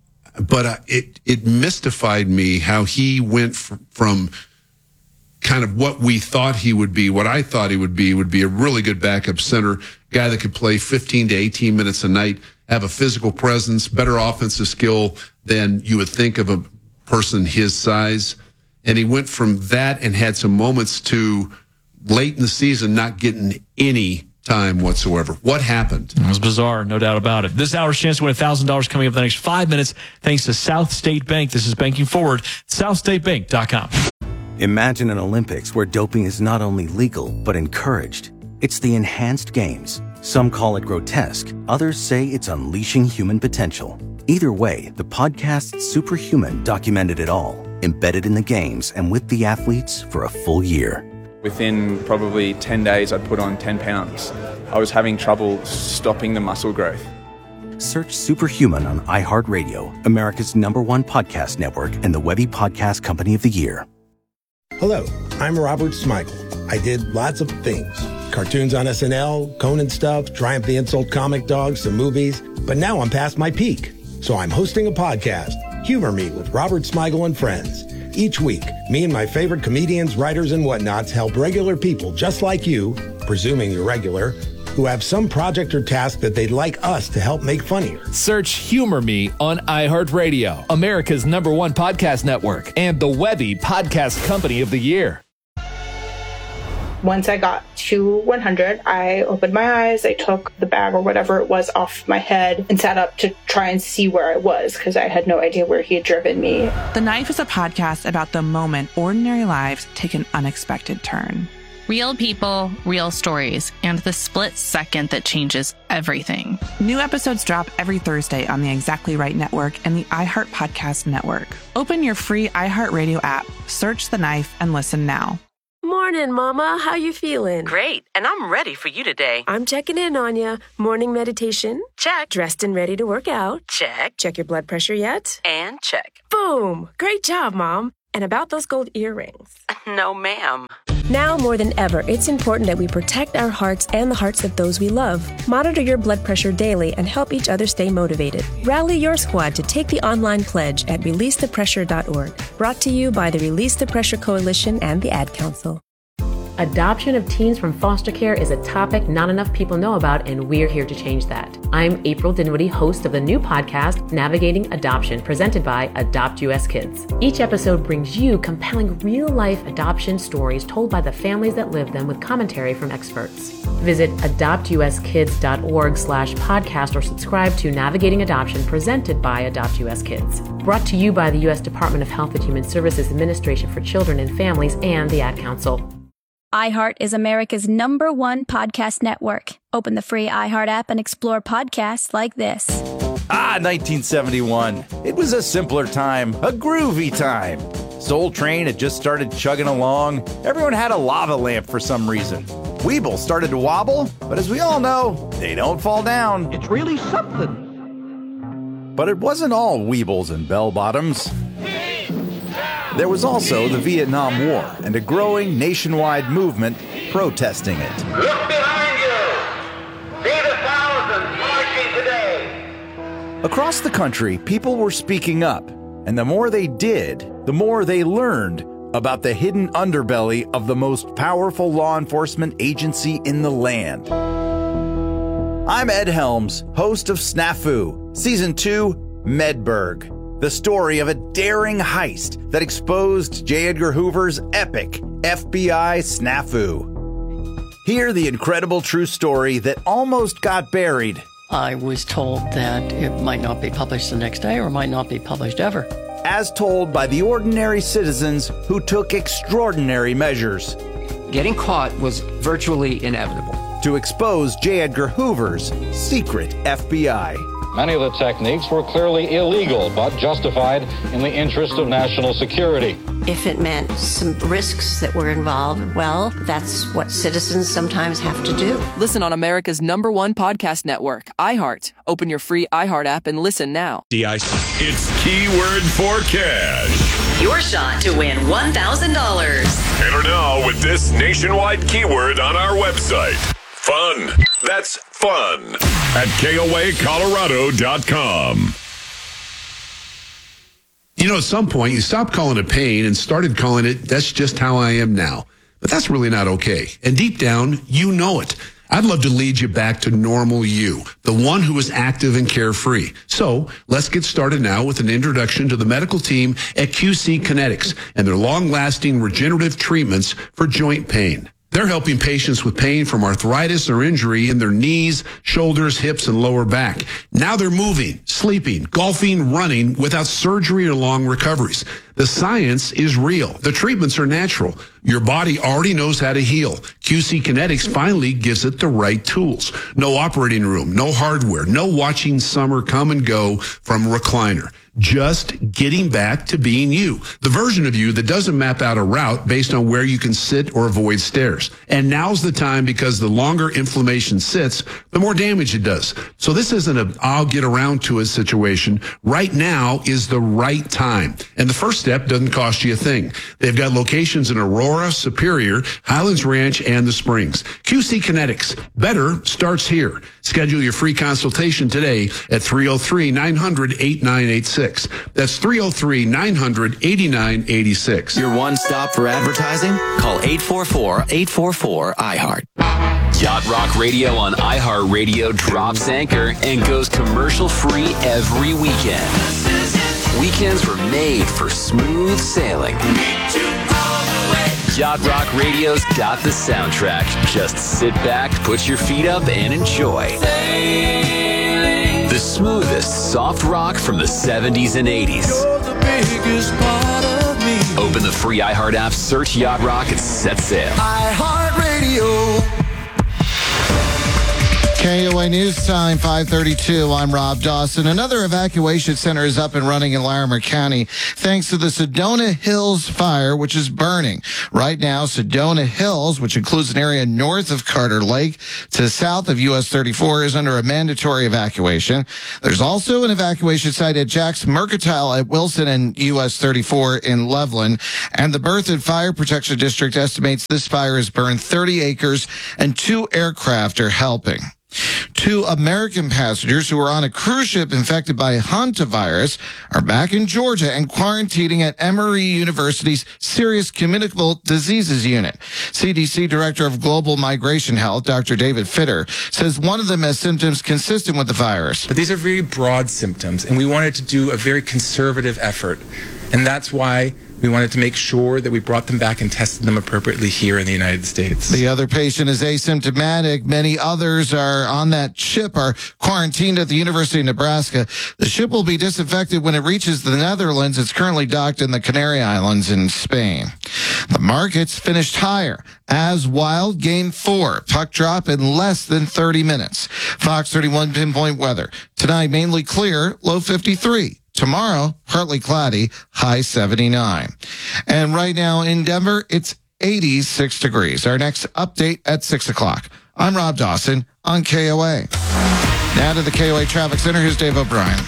but it mystified me how he went from kind of what we thought he would be, what I thought he would be a really good backup center, guy that could play 15 to 18 minutes a night, have a physical presence, better offensive skill than you would think of a person his size. And he went from that and had some moments to late in the season not getting any time whatsoever. What happened? It was bizarre, no doubt about it. This hour's chance to win $1,000 coming up in the next 5 minutes thanks to South State Bank. This is Banking Forward, southstatebank.com. Imagine an Olympics where doping is not only legal, but encouraged. It's the enhanced games. Some call it grotesque. Others say it's unleashing human potential. Either way, the podcast Superhuman documented it all, embedded in the games and with the athletes for a full year. Within probably 10 days, I'd put on 10 pounds. I was having trouble stopping the muscle growth. Search Superhuman on iHeartRadio, America's #1 podcast network, and the Webby Podcast Company of the Year. Hello, I'm Robert Smigel. I did lots of things. Cartoons on SNL, Conan stuff, Triumph the Insult comic dogs, some movies. But now I'm past my peak. So I'm hosting a podcast, Humor Me with Robert Smigel and Friends. Each week, me and my favorite comedians, writers, and whatnots help regular people just like you, presuming you're regular, who have some project or task that they'd like us to help make funnier. Search Humor Me on iHeartRadio, America's #1 podcast network, and the Webby Podcast Company of the Year. Once I got to 100, I opened my eyes, I took the bag or whatever it was off my head and sat up to try and see where I was because I had no idea where he had driven me. The Knife is a podcast about the moment ordinary lives take an unexpected turn. Real people, real stories, and the split second that changes everything. New episodes drop every Thursday on the Exactly Right Network and the iHeart Podcast Network. Open your free iHeartRadio app, search The Knife, and listen now. Morning, Mama. How you feeling? Great, and I'm ready for you today. I'm checking in on you. Morning meditation? Check. Dressed and ready to work out? Check. Check your blood pressure yet? And check. Boom! Great job, Mom. And about those gold earrings? No, ma'am. Now more than ever, it's important that we protect our hearts and the hearts of those we love. Monitor your blood pressure daily and help each other stay motivated. Rally your squad to take the online pledge at releasethepressure.org. Brought to you by the Release the Pressure Coalition and the Ad Council. Adoption of teens from foster care is a topic not enough people know about, and we're here to change that. I'm April Dinwiddie, host of the new podcast, Navigating Adoption, presented by Adopt US Kids. Each episode brings you compelling real-life adoption stories told by the families that live them with commentary from experts. Visit adoptuskids.org/podcast or subscribe to Navigating Adoption, presented by Adopt US Kids. Brought to you by the U.S. Department of Health and Human Services Administration for Children and Families and the Ad Council. iHeart is America's #1 podcast network. Open the free iHeart app and explore podcasts like this. 1971. It was a simpler time, a groovy time. Soul Train had just started chugging along. Everyone had a lava lamp for some reason. Weeble started to wobble, but as we all know, they don't fall down. It's really something. But it wasn't all Weebles and bell-bottoms. There was also the Vietnam War and a growing nationwide movement protesting it. Look behind you! See the thousands marching today! Across the country, people were speaking up, and the more they did, the more they learned about the hidden underbelly of the most powerful law enforcement agency in the land. I'm Ed Helms, host of Snafu, Season 2, Medberg. The story of a daring heist that exposed J. Edgar Hoover's epic FBI snafu. Hear the incredible true story that almost got buried. I was told that it might not be published the next day or might not be published ever. As told by the ordinary citizens who took extraordinary measures. Getting caught was virtually inevitable. To expose J. Edgar Hoover's secret FBI. Many of the techniques were clearly illegal, but justified in the interest of national security. If it meant some risks that were involved, well, that's what citizens sometimes have to do. Listen on America's #1 podcast network, iHeart. Open your free iHeart app and listen now. It's Keyword for Cash. Your shot to win $1,000. Enter now with this nationwide keyword on our website. Fun. That's fun. At KOAcolorado.com. You know, at some point, you stopped calling it pain and started calling it, that's just how I am now. But that's really not okay. And deep down, you know it. I'd love to lead you back to normal you, the one who is active and carefree. So let's get started now with an introduction to the medical team at QC Kinetics and their long-lasting regenerative treatments for joint pain. They're helping patients with pain from arthritis or injury in their knees, shoulders, hips, and lower back. Now they're moving, sleeping, golfing, running without surgery or long recoveries. The science is real. The treatments are natural. Your body already knows how to heal. QC Kinetics finally gives it the right tools. No operating room, no hardware, no watching summer come and go from recliner. Just getting back to being you, the version of you that doesn't map out a route based on where you can sit or avoid stairs. And now's the time because the longer inflammation sits, the more damage it does. So this isn't a I'll get around to it situation. Right now is the right time. And the first step doesn't cost you a thing. They've got locations in Aurora, Superior, Highlands Ranch, and the Springs. QC Kinetics. Better starts here. Schedule your free consultation today at 303-900-8986. That's 303-900-8986. Your one stop for advertising? Call 844-844-iHeart. Yacht Rock Radio on iHeartRadio drops anchor and goes commercial free every weekend. Weekends were made for smooth sailing. Yacht Rock Radio's got the soundtrack. Just sit back, put your feet up, and enjoy. The smoothest soft rock from the 70s and 80s. You're the biggest part of me. Open the free iHeart app, search Yacht Rock, and set sail. iHeart Radio. KOA News Time, 5:32. I'm Rob Dawson. Another evacuation center is up and running in Larimer County thanks to the Sedona Hills fire, which is burning. Right now, Sedona Hills, which includes an area north of Carter Lake to south of US 34, is under a mandatory evacuation. There's also an evacuation site at Jack's Mercantile at Wilson and US 34 in Loveland. And the Berthoud Fire Protection District estimates this fire has burned 30 acres and 2 aircraft are helping. 2 American passengers who were on a cruise ship infected by hantavirus are back in Georgia and quarantining at Emory University's Serious Communicable Diseases Unit. CDC Director of Global Migration Health, Dr. David Fitter, says one of them has symptoms consistent with the virus. But these are very broad symptoms, and we wanted to do a very conservative effort. And that's why we wanted to make sure that we brought them back and tested them appropriately here in the United States. The other patient is asymptomatic. Many others are on that ship are quarantined at the University of Nebraska. The ship will be disinfected when it reaches the Netherlands. It's currently docked in the Canary Islands in Spain. The markets finished higher as Wild gained 4. Puck drop in less than 30 minutes. Fox 31 pinpoint weather. Tonight, mainly clear, low 53. Tomorrow, partly cloudy, high 79. And right now in Denver, it's 86 degrees. Our next update at 6 o'clock. I'm Rob Dawson on KOA. Now to the KOA Traffic Center. Here's Dave O'Brien.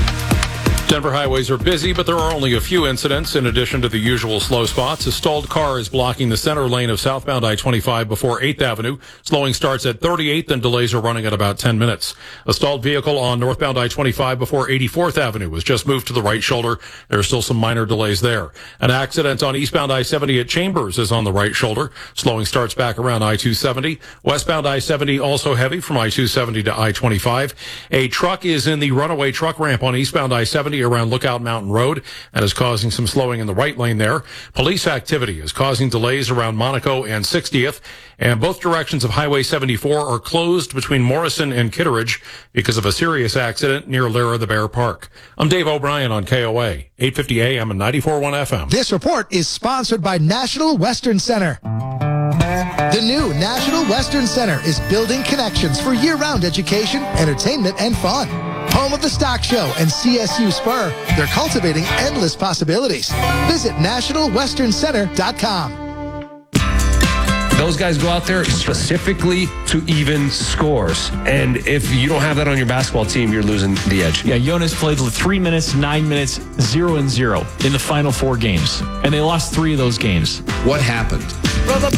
Denver highways are busy, but there are only a few incidents in addition to the usual slow spots. A stalled car is blocking the center lane of southbound I-25 before 8th Avenue. Slowing starts at 38th and delays are running at about 10 minutes. A stalled vehicle on northbound I-25 before 84th Avenue was just moved to the right shoulder. There are still some minor delays there. An accident on eastbound I-70 at Chambers is on the right shoulder. Slowing starts back around I-270. Westbound I-70 also heavy from I-270 to I-25. A truck is in the runaway truck ramp on eastbound I-70 around Lookout Mountain Road and is causing some slowing in the right lane there. Police activity is causing delays around Monaco and 60th, and both directions of Highway 74 are closed between Morrison and Kitteridge because of a serious accident near Lyra the Bear Park. I'm Dave O'Brien on KOA, 850 AM and 94.1 FM. This report is sponsored by National Western Center. The new National Western Center is building connections for year-round education, entertainment, and fun. Home of the Stock Show and CSU Spur, they're cultivating endless possibilities. Visit nationalwesterncenter.com. Those guys go out there specifically to even scores. And if you don't have that on your basketball team, you're losing the edge. Yeah, Jonas played 3 minutes, 9 minutes, 0-0 in the final 4 games. And they lost 3 of those games. What happened? Brother